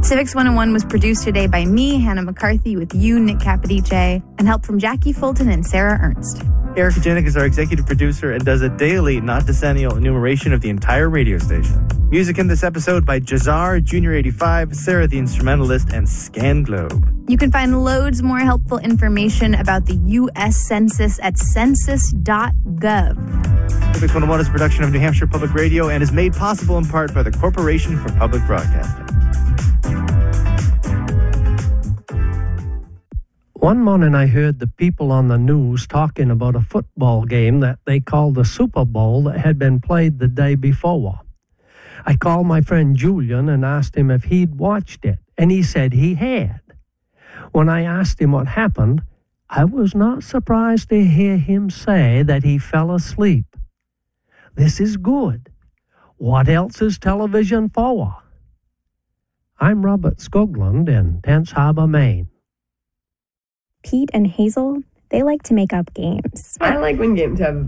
Civics 101 was produced today by me, Hannah McCarthy, with you, Nick Capodice, and help from Jackie Fulton and Sarah Ernst. Erica Janik is our executive producer and does a daily, not decennial, enumeration of the entire radio station. Music in this episode by Jazar, Junior 85, Sarah the Instrumentalist, and Scan Globe. You can find loads more helpful information about the U.S. Census at census.gov. Civics 101 is a production of New Hampshire Public Radio and is made possible in part by the Corporation for Public Broadcasting. One morning I heard the people on the news talking about a football game that they called the Super Bowl that had been played the day before. I called my friend Julian and asked him if he'd watched it, and he said he had. When I asked him what happened, I was not surprised to hear him say that he fell asleep. This is good. What else is television for? I'm Robert Skoglund in Tense Harbor, Maine. Pete and Hazel, they like to make up games. I like when games have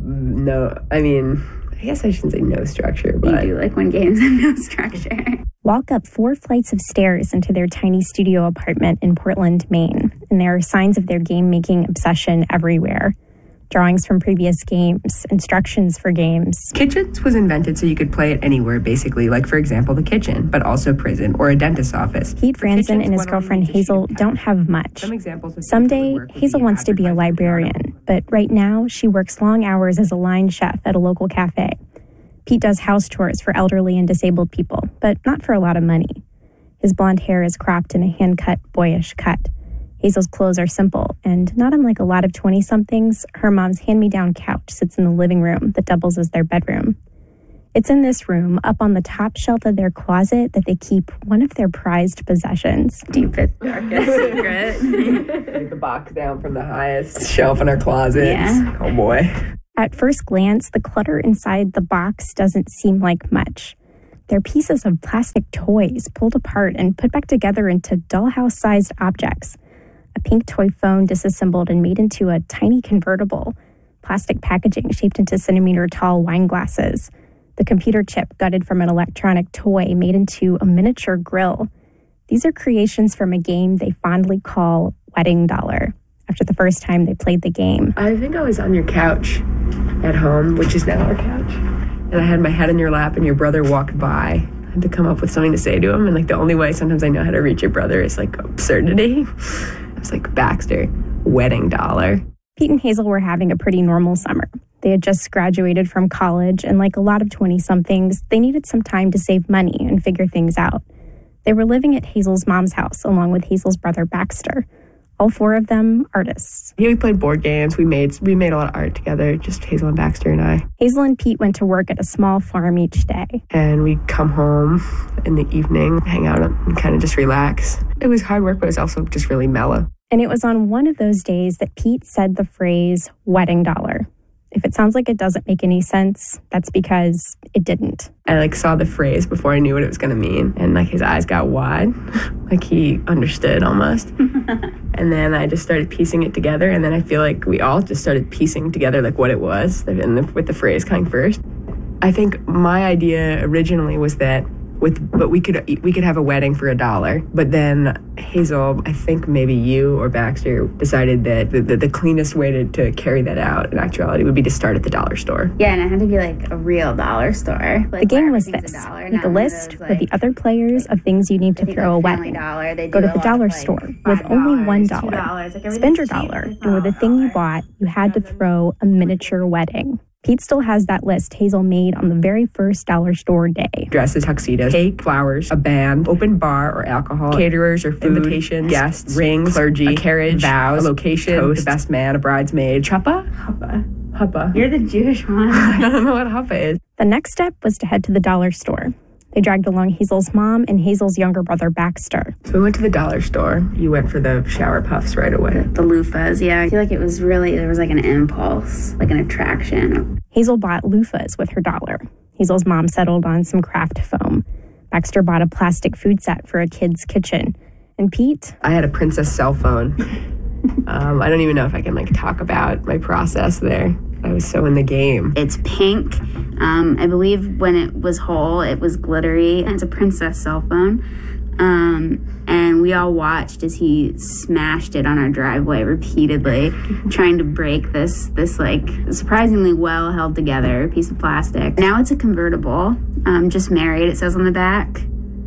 I guess I shouldn't say no structure, but... You do like when games have no structure. Walk up 4 flights of stairs into their tiny studio apartment in Portland, Maine, and there are signs of their game-making obsession everywhere. Drawings from previous games, instructions for games. Kitchens was invented so you could play it anywhere, basically, like, for example, the kitchen, but also prison or a dentist's office. Pete Franzen and his girlfriend Hazel don't have much. Someday, Hazel wants to be a librarian, but right now, she works long hours as a line chef at a local cafe. Pete does house chores for elderly and disabled people, but not for a lot of money. His blonde hair is cropped in a hand-cut, boyish cut. Hazel's clothes are simple, and not unlike a lot of 20-somethings, her mom's hand-me-down couch sits in the living room that doubles as their bedroom. It's in this room, up on the top shelf of their closet, that they keep one of their prized possessions. Deepest, darkest secret. Take the box down from the highest shelf in our closet. Yeah. Oh, boy. At first glance, the clutter inside the box doesn't seem like much. They're pieces of plastic toys pulled apart and put back together into dollhouse-sized objects. A pink toy phone disassembled and made into a tiny convertible. Plastic packaging shaped into centimeter-tall wine glasses. The computer chip gutted from an electronic toy made into a miniature grill. These are creations from a game they fondly call Wedding Dollar. After the first time they played the game. I think I was on your couch at home, which is now our couch. And I had my head in your lap and your brother walked by. I had to come up with something to say to him. And like the only way sometimes I know how to reach your brother is like absurdity. I was like, Baxter, Wedding Dollar. Pete and Hazel were having a pretty normal summer. They had just graduated from college, and like a lot of 20-somethings, they needed some time to save money and figure things out. They were living at Hazel's mom's house, along with Hazel's brother Baxter. All 4 of them artists. Yeah, we played board games. We made a lot of art together, just Hazel and Baxter and I. Hazel and Pete went to work at a small farm each day. And we'd come home in the evening, hang out and kind of just relax. It was hard work, but it was also just really mellow. And it was on one of those days that Pete said the phrase, wedding dollar. If it sounds like it doesn't make any sense, that's because it didn't. I saw the phrase before I knew what it was going to mean. And his eyes got wide, like he understood almost. And then I just started piecing it together. And then I feel like we all just started piecing together what it was, with the phrase coming first. I think my idea originally was that we could have a wedding for $1. But then Hazel, I think maybe you or Baxter decided that the cleanest way to carry that out in actuality would be to start at the dollar store. Yeah, and it had to be a real dollar store. The game was this. Make a list with the other players of things you need to throw a wedding. Go to the dollar store with only $1. Spend your $1, and with the thing you bought, you had to throw a miniature wedding. Pete still has that list Hazel made on the very first dollar store day. Dresses, tuxedos, cake, flowers, a band, open bar or alcohol, caterers or food, invitations, guests, rings, clergy, a carriage, vows, a location, toast, the best man, a bridesmaid, chuppa? Huppa. You're the Jewish one. I don't know what huppa is. The next step was to head to the dollar store. They dragged along Hazel's mom and Hazel's younger brother, Baxter. So we went to the dollar store. You went for the shower puffs right away. The loofahs, yeah. I feel like there was an impulse, an attraction. Hazel bought loofahs with her $1. Hazel's mom settled on some craft foam. Baxter bought a plastic food set for a kid's kitchen. And Pete? I had a Princess cell phone. I don't even know if I can talk about my process there. I was so in the game. It's pink. I believe when it was whole, it was glittery. And it's a Princess cell phone. And we all watched as he smashed it on our driveway repeatedly, trying to break this like surprisingly well held together piece of plastic. Now it's a convertible, just married, it says on the back.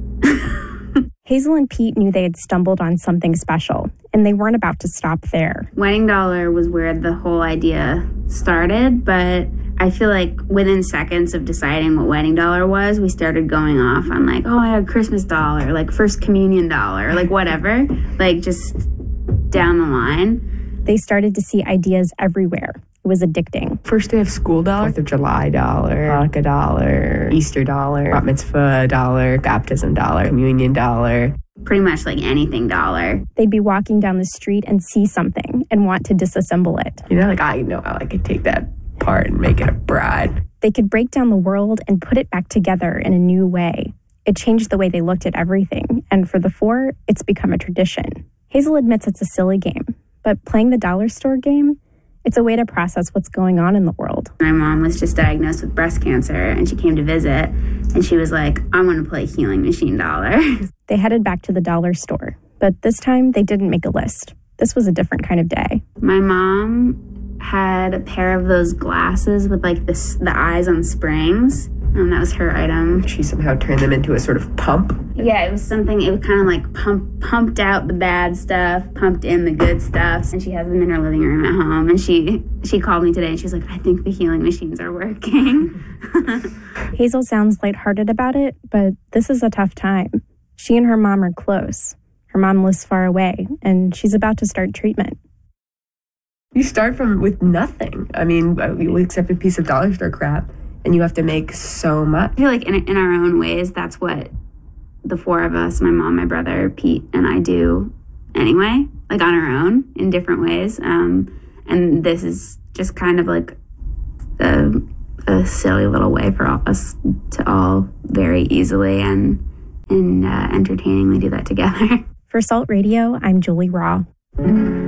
Hazel and Pete knew they had stumbled on something special, and they weren't about to stop there. Wedding Dollar was where the whole idea started, but I feel like within seconds of deciding what Wedding Dollar was, we started going off on like, oh, I had Christmas dollar, like First Communion dollar, like whatever, like just down the line. They started to see ideas everywhere. It was addicting. First day of school dollar, 4th of July dollar, Hanukkah dollar, Easter dollar, bat mitzvah dollar, baptism dollar, communion dollar. Pretty much like anything dollar. They'd be walking down the street and see something and want to disassemble it. You know, like I know how I could take that part and make it a bride. They could break down the world and put it back together in a new way. It changed the way they looked at everything, and for the four, it's become a tradition. Hazel admits it's a silly game, but playing the dollar store game, it's a way to process what's going on in the world. My mom was just diagnosed with breast cancer, and she came to visit, and she was like, I want to play Healing Machine Dollar. They headed back to the dollar store, but this time they didn't make a list. This was a different kind of day. My mom had a pair of those glasses with like the eyes on springs. That was her item. She somehow turned them into a sort of pump. Yeah, it was something, it was kind of like pumped out the bad stuff, pumped in the good stuff. And she has them in her living room at home. And she called me today and she was like, I think the healing machines are working. Hazel sounds lighthearted about it, but this is a tough time. She and her mom are close. Her mom lives far away, and she's about to start treatment. You start with nothing. I mean, we accept a piece of dollar store crap, and you have to make so much. I feel like in our own ways, that's what the four of us, my mom, my brother, Pete, and I do anyway, like on our own in different ways. And this is just kind of like a silly little way for us to all very easily and entertainingly do that together. For Salt Radio, I'm Julie Raw.